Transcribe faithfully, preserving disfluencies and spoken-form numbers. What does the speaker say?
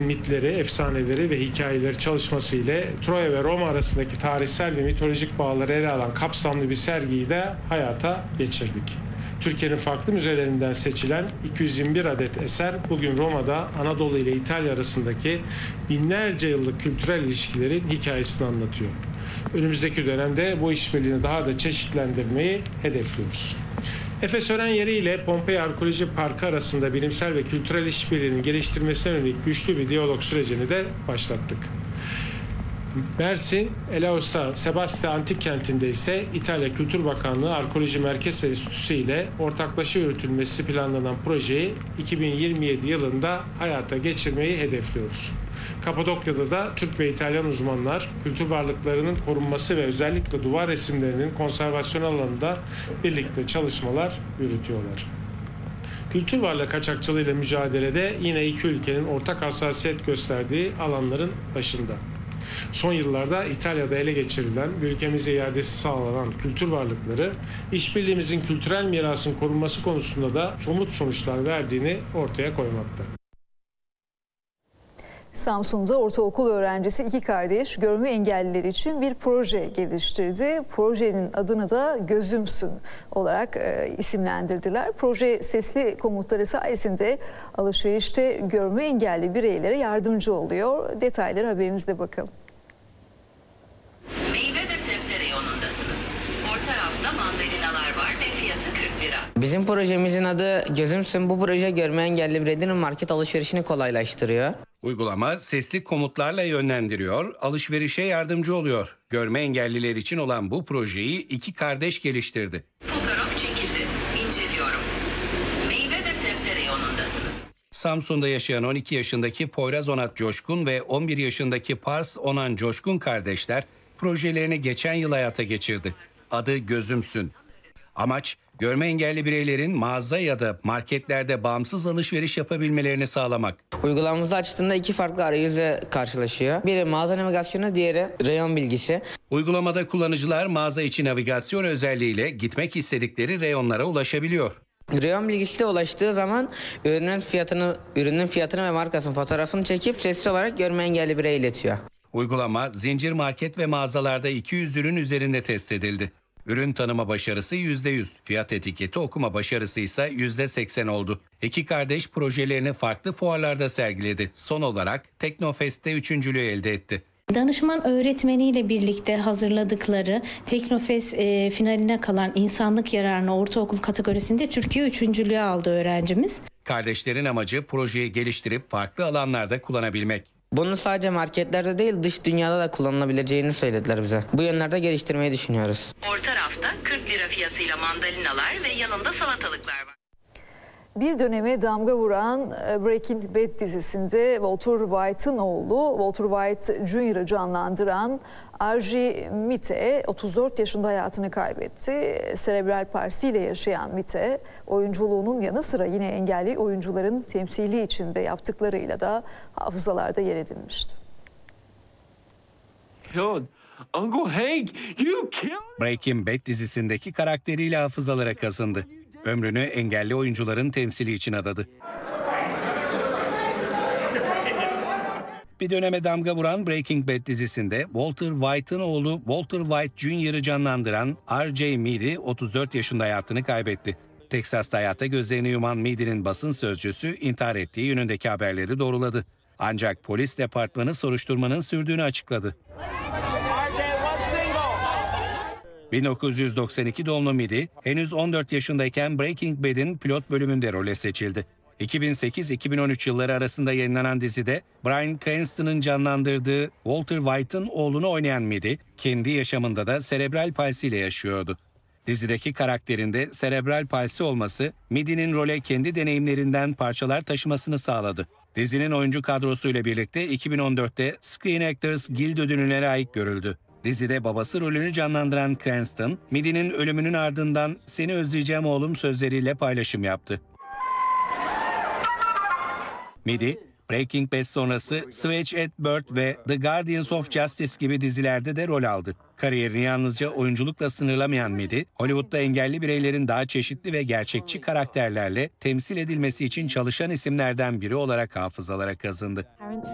Mitleri, efsaneleri ve hikayeleri çalışması ile Troya ve Roma arasındaki tarihsel ve mitolojik bağları ele alan kapsamlı bir sergiyi de hayata geçirdik. Türkiye'nin farklı müzelerinden seçilen iki yüz yirmi bir adet eser bugün Roma'da Anadolu ile İtalya arasındaki binlerce yıllık kültürel ilişkilerin hikayesini anlatıyor. Önümüzdeki dönemde bu işbirliğini daha da çeşitlendirmeyi hedefliyoruz. Efes Ören Yeri ile Pompei Arkeoloji Parkı arasında bilimsel ve kültürel işbirliğinin geliştirmesine yönelik güçlü bir diyalog sürecini de başlattık. Mersin, Elausa Sebastia Antik Kenti'nde ise İtalya Kültür Bakanlığı Arkeoloji Merkez Enstitüsü ile ortaklaşa yürütülmesi planlanan projeyi iki bin yirmi yedi yılında hayata geçirmeyi hedefliyoruz. Kapadokya'da da Türk ve İtalyan uzmanlar kültür varlıklarının korunması ve özellikle duvar resimlerinin konservasyon alanında birlikte çalışmalar yürütüyorlar. Kültür varlığı kaçakçılığıyla mücadelede yine iki ülkenin ortak hassasiyet gösterdiği alanların başında. Son yıllarda İtalya'da ele geçirilen ve ülkemize iadesi sağlanan kültür varlıkları, işbirliğimizin kültürel mirasın korunması konusunda da somut sonuçlar verdiğini ortaya koymakta. Samsun'da ortaokul öğrencisi iki kardeş görme engelliler için bir proje geliştirdi. Projenin adını da Gözümsün olarak e, isimlendirdiler. Proje sesli komutları sayesinde alışverişte görme engelli bireylere yardımcı oluyor. Detayları haberimizde bakalım. Meyve ve sebze reyonundasınız. Orta rafta mandalinalar var ve fiyatı kırk lira. Bizim projemizin adı Gözümsün. Bu proje görme engelli bireylerin market alışverişini kolaylaştırıyor. Uygulama sesli komutlarla yönlendiriyor, alışverişe yardımcı oluyor. Görme engelliler için olan bu projeyi iki kardeş geliştirdi. Fotoğraf çekildi. İnceliyorum. Meyve ve sebze reyonundasınız. Samsun'da yaşayan on iki yaşındaki Poyraz Onat Coşkun ve on bir yaşındaki Pars Onan Coşkun kardeşler projelerini geçen yıl hayata geçirdi. Adı Gözümsün. Amaç, görme engelli bireylerin mağaza ya da marketlerde bağımsız alışveriş yapabilmelerini sağlamak. Uygulamamızı açtığında iki farklı arayüzle karşılaşıyor. Biri mağaza navigasyonu, diğeri reyon bilgisi. Uygulamada kullanıcılar mağaza içi navigasyon özelliğiyle gitmek istedikleri reyonlara ulaşabiliyor. Reyon bilgisi ulaştığı zaman ürünün fiyatını, ürünün fiyatını ve markasının fotoğrafını çekip sesli olarak görme engelli bireye iletiyor. Uygulama zincir market ve mağazalarda iki yüz ürün üzerinde test edildi. Ürün tanıma başarısı yüzde yüz, fiyat etiketi okuma başarısı ise yüzde seksen oldu. İki kardeş projelerini farklı fuarlarda sergiledi. Son olarak Teknofest'te üçüncülüğü elde etti. Danışman öğretmeniyle birlikte hazırladıkları Teknofest e, finaline kalan insanlık yararına ortaokul kategorisinde Türkiye üçüncülüğü aldı öğrencimiz. Kardeşlerin amacı projeyi geliştirip farklı alanlarda kullanabilmek. Bunu sadece marketlerde değil dış dünyada da kullanılabileceğini söylediler bize. Bu yönlerde geliştirmeyi düşünüyoruz. Orta rafta kırk lira fiyatıyla mandalinalar ve yanında salatalıklar var. Bir döneme damga vuran Breaking Bad dizisinde Walter White'ın oğlu Walter White Junior'ı canlandıran Archie Mitte otuz dört yaşında hayatını kaybetti. Serebral palsi ile yaşayan Mitte oyunculuğunun yanı sıra yine engelli oyuncuların temsili içinde yaptıklarıyla da hafızalarda yer edinmişti. Uncle Hank, you killed... Breaking Bad dizisindeki karakteriyle hafızalara kazındı. Ömrünü engelli oyuncuların temsili için adadı. Bir döneme damga vuran Breaking Bad dizisinde Walter White'ın oğlu Walter White Junior'ı canlandıran R J Meade otuz dört yaşında hayatını kaybetti. Teksas'ta hayatta gözlerini yuman Meade'nin basın sözcüsü intihar ettiği yönündeki haberleri doğruladı. Ancak polis departmanı soruşturmanın sürdüğünü açıkladı. bin dokuz yüz doksan iki doğumlu Meade, henüz on dört yaşındayken Breaking Bad'in pilot bölümünde role seçildi. iki bin sekiz iki bin on üç yılları arasında yayınlanan dizide Bryan Cranston'ın canlandırdığı Walter White'ın oğlunu oynayan Meade, kendi yaşamında da serebral palsi ile yaşıyordu. Dizideki karakterinde serebral palsi olması, Meade'nin role kendi deneyimlerinden parçalar taşımasını sağladı. Dizinin oyuncu kadrosuyla birlikte iki bin on dörtte Screen Actors Guild ödülüne layık görüldü. Dizide babası rolünü canlandıran Cranston, Meade'nin ölümünün ardından "Seni özleyeceğim oğlum" sözleriyle paylaşım yaptı. Meade, Breaking Bad sonrası Switch at Birth ve The Guardians of Justice gibi dizilerde de rol aldı. Kariyerini yalnızca oyunculukla sınırlamayan Meade, Hollywood'da engelli bireylerin daha çeşitli ve gerçekçi karakterlerle temsil edilmesi için çalışan isimlerden biri olarak hafızalara kazındı.